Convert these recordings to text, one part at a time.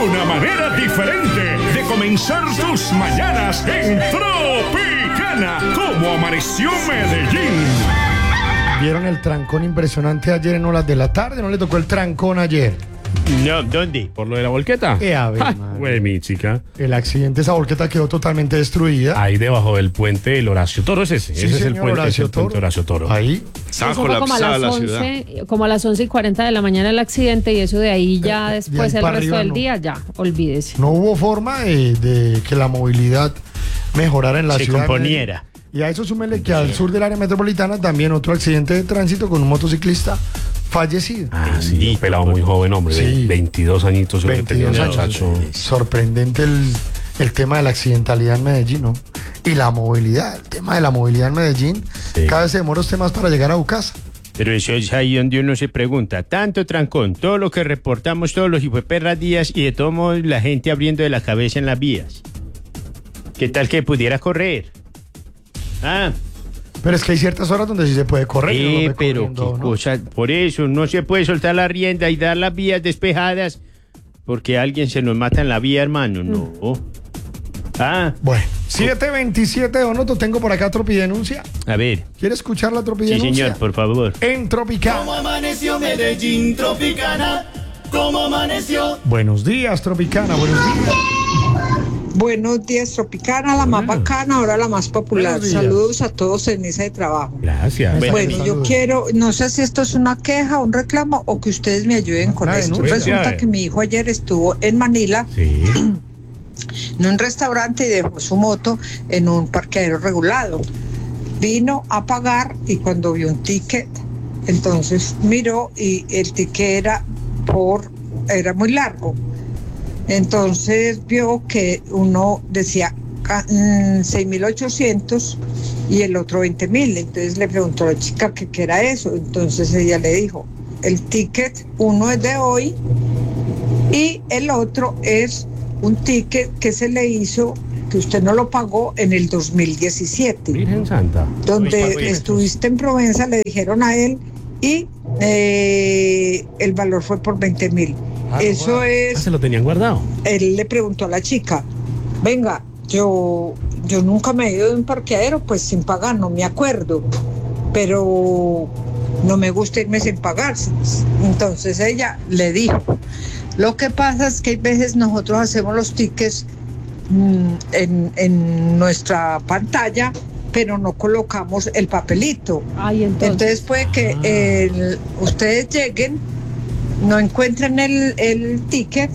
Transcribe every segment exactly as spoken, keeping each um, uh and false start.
Una manera diferente de comenzar tus mañanas en Tropicana. Como amaneció Medellín. ¿Vieron el trancón impresionante ayer en horas de la tarde? ¿No le tocó el trancón ayer? No, ¿dónde? ¿Por lo de la volqueta? Eh, a ver, Ay, madre. güey, mi chica. El accidente, esa volqueta quedó totalmente destruida. Ahí debajo del puente el Horacio Toro es ese. Sí, ese es el señor, puente, Horacio es el puente Toro. Horacio Toro. Ahí. Estaba Eso fue como a colapsada las la ciudad. once, como a las once y cuarenta de la mañana el accidente y eso de ahí ya Eh, después de ahí el para resto arriba del no. día ya, olvídese. No hubo forma de, de que la movilidad mejorara en la Se ciudad. componiera. Y a eso súmele que al sur del área metropolitana también otro accidente de tránsito con un motociclista fallecido. Ah, sí, un pelado muy joven, hombre. Sí. veintidós añitos. creo que tenía veintidós el años. muchacho. Sorprendente el, el tema de la accidentalidad en Medellín, ¿no? Y la movilidad, el tema de la movilidad en Medellín. Sí. Cada vez se demora usted más para llegar a Bucasa. Pero eso es ahí donde uno se pregunta, tanto trancón, todo lo que reportamos todos los hijueperras días y de todos modos la gente abriendo de la cabeza en las vías. ¿Qué tal que pudiera correr? Ah, Pero es que hay ciertas horas donde sí se puede correr. y uno eh, ve pero corriendo, qué ¿no? cosa, por eso no se puede soltar la rienda y dar las vías despejadas porque alguien se nos mata en la vía, hermano, no. Ah, Bueno, siete veintisiete, Donoto, tengo por acá Tropidenuncia. a ver, ¿Quiere escuchar la sí Tropidenuncia? señor, por favor. En Tropicana. Como amaneció Medellín, Tropicana. Como amaneció. Buenos días, Tropicana, buenos días. Buenos días, Tropicana, la más Bueno. bacana, ahora la más popular. Buenos días. Saludos a todos en esa de trabajo. Gracias. Bueno, Bueno, yo saludos. quiero, no sé si esto es una queja, un reclamo o que ustedes me ayuden con Una esto. denuncia. Resulta que mi hijo ayer estuvo en Manila, Sí. en un restaurante y dejó su moto en un parqueadero regulado. Vino a pagar y cuando vio un ticket, entonces miró y el ticket era por, era muy largo. Entonces vio que uno decía ca- mm, seis mil ochocientos y el otro veinte mil. Entonces le preguntó a la chica que qué era eso. Entonces ella le dijo, el ticket, uno es de hoy y el otro es un ticket que se le hizo, que usted no lo pagó en el dos mil diecisiete. Virgen Santa. Donde Uy, uy, estuviste en Provenza, le dijeron a él y eh, el valor fue por veinte mil. Ah, Eso wow. Ah, es, se lo tenían guardado. él le preguntó a la chica, venga, yo, yo nunca me he ido de un parqueadero pues sin pagar, no me acuerdo, pero no me gusta irme sin pagar. Entonces ella le dijo, lo que pasa es que hay veces nosotros hacemos los tickets mm, en, en nuestra pantalla, pero no colocamos el papelito. Ay, entonces. Entonces puede que el- ustedes lleguen, no encuentren el, el ticket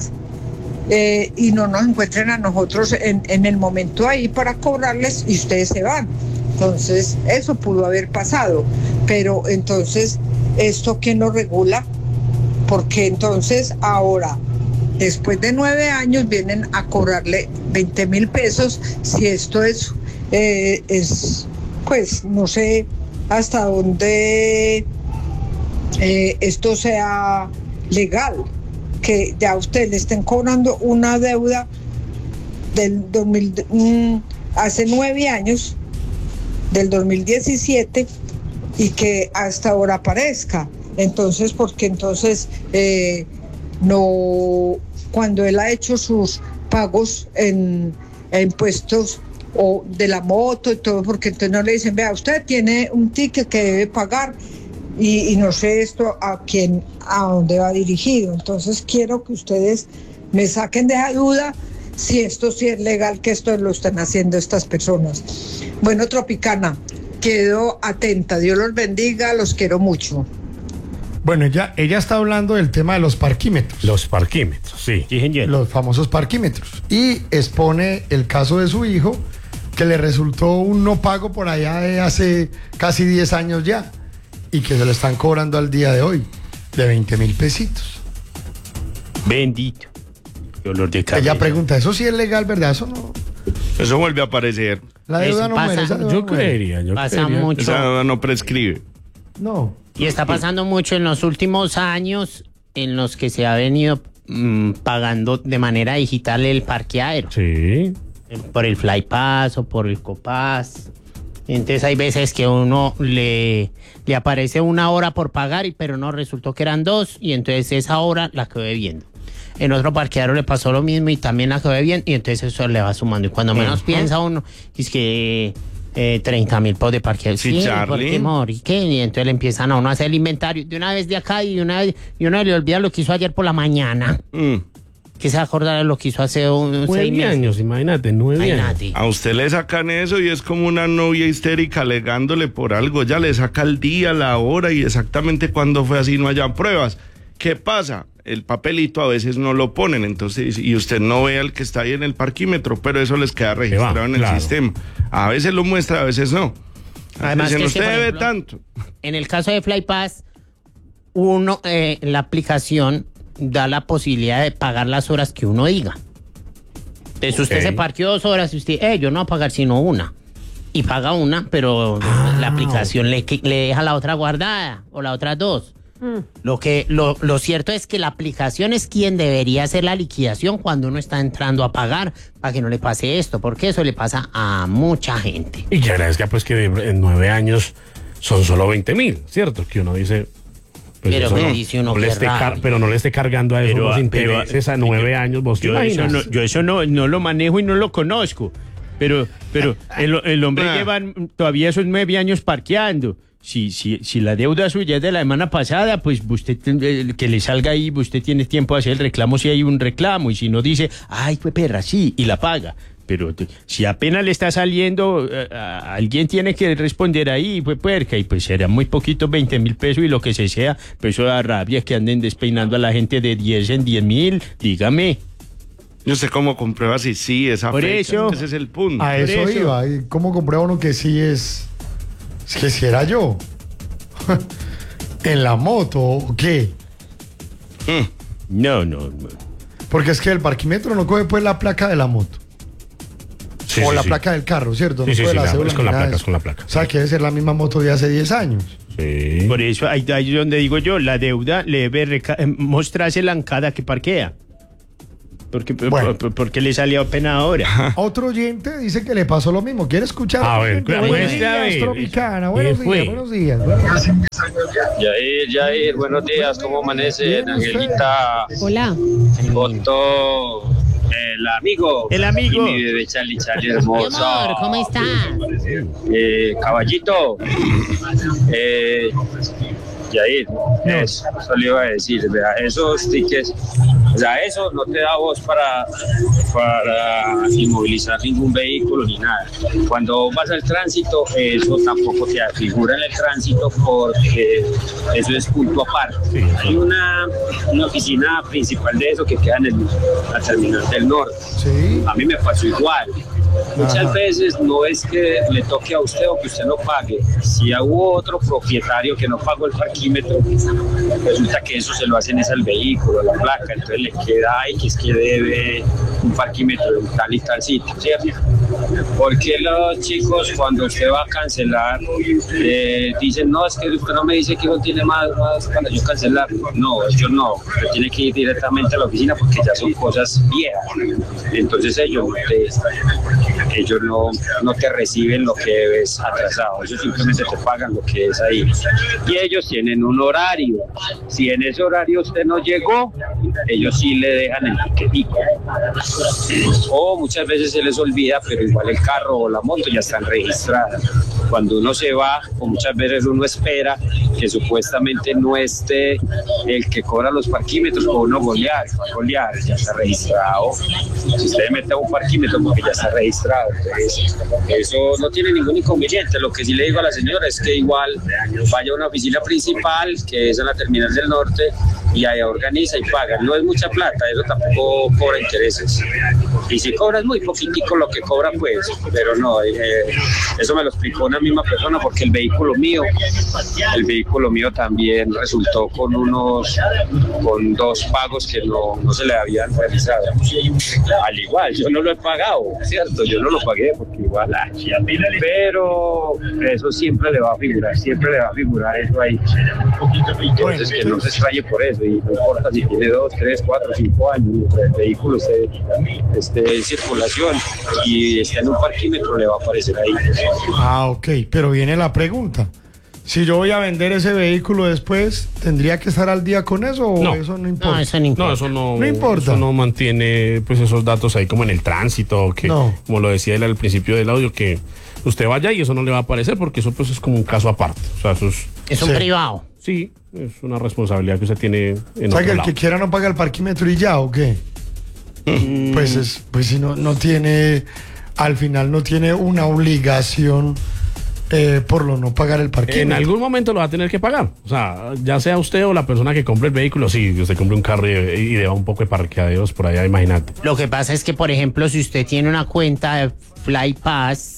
eh, y no nos encuentren a nosotros en, en el momento ahí para cobrarles y ustedes se van. Entonces eso pudo haber pasado, pero entonces esto quién lo regula, porque entonces ahora después de nueve años vienen a cobrarle veinte mil pesos si esto es eh, es pues no sé hasta dónde eh, esto sea legal, que ya a usted le estén cobrando una deuda del dos mil, mm, hace nueve años, del dos mil diecisiete, y que hasta ahora aparezca. Entonces, porque entonces eh, no, cuando él ha hecho sus pagos en, en impuestos o de la moto y todo, porque entonces no le dicen, vea, usted tiene un ticket que debe pagar y, y no sé esto a quién, a dónde va dirigido. Entonces quiero que ustedes me saquen de esa duda si esto sí es legal, que esto lo están haciendo estas personas. Bueno, Tropicana, quedo atenta, Dios los bendiga, los quiero mucho. Bueno, ella, ella está hablando del tema de los parquímetros. Los parquímetros, sí. Sí, señor. Los famosos parquímetros. Y expone el caso de su hijo, que le resultó un no pago por allá de hace casi diez años ya, y que se lo están cobrando al día de hoy, de veinte mil pesitos. Bendito. Qué olor de cabeza. Ella pregunta, ¿eso sí es legal, verdad? Eso no. Eso vuelve a aparecer. La deuda Eso no pasa. muere. esa deuda Yo no muere. creería, yo Pasa creería. mucho. Esa deuda no prescribe. No. Y está pasando mucho en los últimos años en los que se ha venido mm, pagando de manera digital el parqueadero. Sí. Por el Flypass o por el Copass. Entonces hay veces que uno le, le aparece una hora por pagar, y- pero no, resultó que eran dos, y entonces esa hora la quedó debiendo. en otro parqueadero le pasó lo mismo y también la acabé bien, y entonces eso le va sumando. Y cuando menos uh-huh. piensa uno, es que eh, treinta mil pesos de parqueadero. Sí, sí, Charlie. ¿Y qué? Y entonces le empiezan a uno a hacer el inventario de una vez de acá y de una vez, y uno le olvida lo que hizo ayer por la mañana. Mm. Que se acordará de lo que hizo hace un, un seis meses. años, imagínate, nueve imagínate. años. A usted le sacan eso y es como una novia histérica alegándole por algo. Ya le saca el día, la hora y exactamente cuándo fue, así no hayan pruebas. ¿Qué pasa? El papelito a veces no lo ponen, entonces, y usted no ve al que está ahí en el parquímetro, pero eso les queda registrado va, en el claro. sistema. A veces lo muestra, a veces no. Además, dicen, que usted si, debe ejemplo, tanto. En el caso de FlyPass, uno, eh, la aplicación da la posibilidad de pagar las horas que uno diga. Entonces usted okay. se parqueó dos horas y usted, eh, yo no voy a pagar sino una. Y paga una, pero ah, la aplicación le, le deja la otra guardada o las otras dos. Mm. Lo que lo, lo cierto es que la aplicación es quien debería hacer la liquidación cuando uno está entrando a pagar, para que no le pase esto, porque eso le pasa a mucha gente. Y que agradezca pues que en nueve años son solo veinte mil, ¿cierto? Que uno dice... Pues pero, no, dice uno no le esté car- pero no le esté cargando a eso pero, los intereses pero, a nueve yo, años, vos te yo imaginas. Eso no, yo eso no, no lo manejo y no lo conozco, pero, pero el, el hombre ah. lleva todavía esos nueve años parqueando. Si, si, si la deuda suya es de la semana pasada, pues usted que le salga ahí, usted tiene tiempo de hacer el reclamo si hay un reclamo, y si no dice, ay, pues perra, sí, y la paga. Pero si apenas le está saliendo, uh, alguien tiene que responder ahí, pues puerca, y pues será muy poquito, veinte mil pesos y lo que se sea, pues eso da rabia que anden despeinando a la gente de diez en diez mil, dígame. Yo sé cómo comprueba si sí esa Por fecha, eso, ese es el punto. A eso, eso iba, ¿y cómo comprueba uno que sí es, es que si era yo? ¿En la moto o qué? Mm. No, no, no. Porque es que el parquímetro no coge pues la placa de la moto. Sí, o sí, la sí. placa del carro, ¿cierto? Sí, no sí, puede sí, la la, es con la placa, es con la placa. O sea, que debe ser la misma moto de hace diez años. Sí. Por eso, ahí, ahí es donde digo yo, la deuda le debe reca- mostrársela en cada que parquea. Porque, bueno. por, porque le salió apeana ahora. Otro oyente dice que le pasó lo mismo. ¿Quiere escuchar? A ver, buenos buenos días, Tropicana. Buenos días, buenos días, buenos días. Yair, Yair, buenos días. ¿Cómo amanece? Angelita. Hola. Otto. El amigo. El amigo. Y mi bebé Charlie, Charlie hermoso. Mi amor, ¿cómo está? Eh, caballito. Eh, Yair, no. eso, eso le iba a decir, vea, esos tickets, o sea, eso no te da voz para, para inmovilizar ningún vehículo ni nada. Cuando vas al tránsito, eso tampoco te figura en el tránsito porque eso es punto aparte. Sí, hay una, una oficina principal de eso que queda en el, la terminal del norte. Sí. A mí me pasó igual. Muchas Ajá. veces no es que le toque a usted o que usted no pague. Si hubo otro propietario que no pagó el parquímetro, resulta que eso se lo hacen es al vehículo, a la placa, entonces le queda ahí que es que debe un parquímetro en tal y tal sitio, ¿cierto? Porque los chicos cuando usted va a cancelar eh, dicen, no, es que usted no me dice que no tiene más, más para yo cancelar. No, ellos no, usted tiene que ir directamente a la oficina porque ya son cosas viejas. Entonces ellos no te, ellos no, no te reciben lo que debes atrasado, ellos simplemente te pagan lo que es ahí. Y ellos tienen un horario, si en ese horario usted no llegó, ellos sí le dejan el tiquetico. O muchas veces se les olvida, pero igual el carro o la moto ya están registradas. Cuando uno se va, o muchas veces uno espera que supuestamente no esté el que cobra los parquímetros, o uno golear, golear, ya está registrado. Si usted mete a un parquímetro porque ya está registrado, entonces eso no tiene ningún inconveniente. Lo que sí le digo a la señora es que igual vaya a una oficina principal, que es en la terminal del norte, y ahí organiza y paga. No es mucha plata, eso tampoco cobra intereses. Y si cobras muy poquitico lo que cobra, pues, pero no, eh, eso me lo explicó una misma persona, porque el vehículo mío, el vehículo mío también resultó con unos, con dos pagos que no, no se le habían realizado. Al igual, yo no lo he pagado, ¿cierto? Yo no lo pagué porque igual, ah, pero eso siempre le va a figurar, siempre le va a figurar eso ahí. Entonces que no se extrañe por eso, y no importa si tiene dos, tres, cuatro, cinco años, mientras el vehículo esté, esté en circulación y esté en un parquímetro, le va a aparecer ahí. Ah, ok, pero viene la pregunta. Si yo voy a vender ese vehículo después, ¿tendría que estar al día con eso o No. eso no importa? No, eso no importa. No, eso no, No importa. Eso no mantiene pues esos datos ahí como en el tránsito, que No. como lo decía él al principio del audio, que usted vaya y eso no le va a aparecer porque eso pues es como un caso aparte. O sea, eso es, Es un Sí. privado. sí, es una responsabilidad que usted tiene en O sea, otro que el lado. que quiera no paga el parquímetro y ya, ¿o qué? Pues es, pues si no, no tiene, al final no tiene una obligación eh, por lo no pagar el parquímetro. En algún momento lo va a tener que pagar. O sea, ya sea usted o la persona que compre el vehículo, sí, usted compre un carro y, y deba un poco de parqueaderos por allá, imagínate. Lo que pasa es que, por ejemplo, si usted tiene una cuenta de FlyPass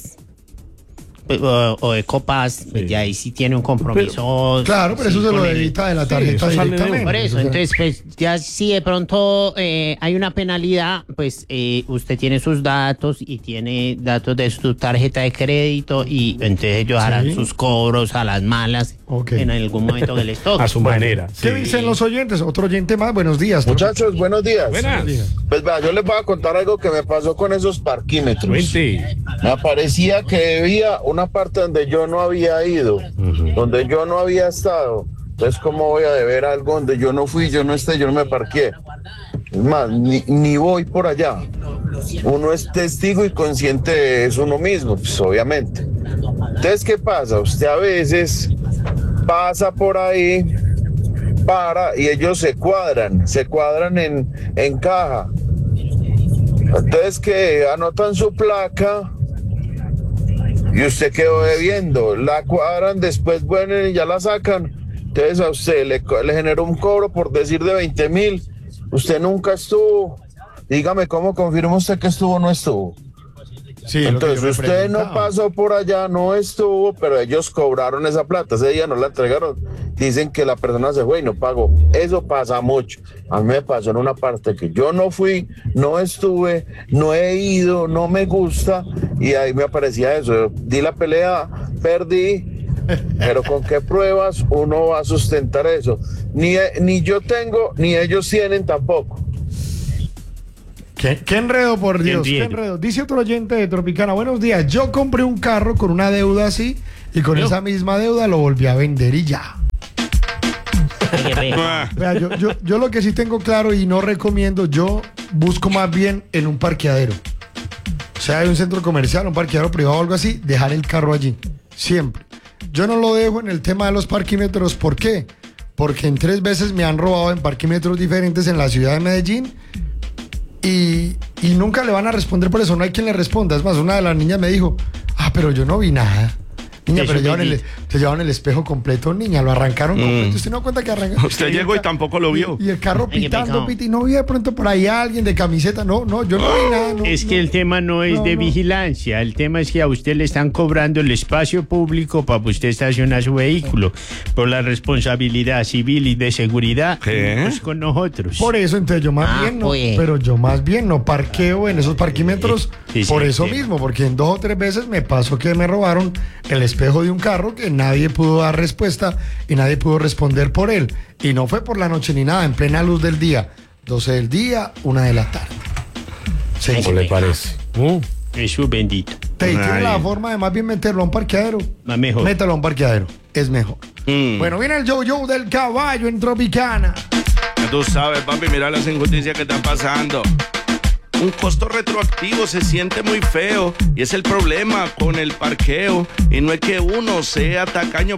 o, o EcoPass, Sí. ya ahí sí tiene un compromiso. Claro, pero sí, eso se lo con el- debita de la Sí, tarjeta eso sale de directamente. uno. Por eso, O sea, entonces, pues, ya si de pronto eh, hay una penalidad, pues eh, usted tiene sus datos y tiene datos de su tarjeta de crédito y entonces ellos harán Sí. sus cobros a las malas Ok. en algún momento que les toque. A su manera. ¿Qué sí. dicen los oyentes? Otro oyente más, buenos días. Muchachos, buenos días. Buenas. Pues vea, yo les voy a contar algo que me pasó con esos parquímetros. Cuente. Me aparecía que debía una parte donde yo no había ido, donde yo no había estado. Entonces, ¿cómo voy a deber algo donde yo no fui, yo no esté, yo no me parqué? Es más, ni, ni voy por allá. Uno es testigo y consciente es uno mismo, pues obviamente. Entonces, ¿qué pasa? Usted a veces pasa por ahí, para y ellos se cuadran, se cuadran en, en caja. Entonces que anotan su placa y usted quedó debiendo, la cuadran, después vuelven y ya la sacan. Entonces a usted le, co- le generó un cobro por decir de veinte mil, usted nunca estuvo. Dígame cómo confirma usted que estuvo o no estuvo. Sí, es lo que yo Entonces me usted no preguntaba. pasó por allá, no estuvo, pero ellos cobraron esa plata, ese día no la entregaron. Dicen que la persona se fue y no pagó. Eso pasa mucho. A mí me pasó en una parte que yo no fui, no estuve, no he ido, no me gusta, y ahí me aparecía eso. Di la pelea, perdí, pero ¿con qué pruebas uno va a sustentar eso? Ni, ni yo tengo, ni ellos tienen tampoco. ¿Qué, qué enredo, por Dios, qué enredo. enredo. Dice otro oyente de Tropicana, buenos días, yo compré un carro con una deuda así y con Yo. esa misma deuda lo volví a vender y ya. Qué pena. Ah, Vea, yo, yo, yo lo que sí tengo claro y no recomiendo, yo busco más bien en un parqueadero. O sea, hay un centro comercial, un parqueadero privado o algo así, dejar el carro allí, siempre. Yo no lo dejo en el tema de los parquímetros, ¿por qué? Porque en tres veces me han robado en parquímetros diferentes en la ciudad de Medellín y, y nunca le van a responder por eso, no hay quien le responda. Es más, una de las niñas me dijo, ah, pero yo no vi nada. Niña, Eso pero llevan el, bendito. te llevaban el espejo completo, niña, lo arrancaron completo. ¿Usted no da cuenta que arrancaron? Usted llegó y tampoco lo vio. Y el carro Ay, qué pitando, pecado. pita, y no vi de pronto por ahí a alguien de camiseta. No, no, yo no vi nada. no, Es que no. el tema no es No, de no. vigilancia, el tema es que a usted le están cobrando el espacio público para que usted estacionar su vehículo por la responsabilidad civil y de seguridad ¿Qué? pues con nosotros. Por eso, entonces yo más Ah, bien no, pues. pero yo más bien no parqueo en esos parquímetros Sí, sí, por eso sí. mismo, porque en dos o tres veces me pasó que me robaron el espejo de un carro que nadie pudo dar respuesta y nadie pudo responder por él. Y no fue por la noche ni nada, en plena luz del día. doce del día, una de la tarde. Sí. ¿Cómo le parece? Uh, Jesús bendito. Te tiene Ay. la forma de más bien meterlo a un parqueadero. Más mejor. Mételo a un parqueadero, es mejor. Mm. Bueno, viene el yo-yo del caballo en Tropicana. Ya tú sabes, papi, mira las injusticias que están pasando. Un costo retroactivo se siente muy feo y es el problema con el parqueo. Y no es que uno sea tacaño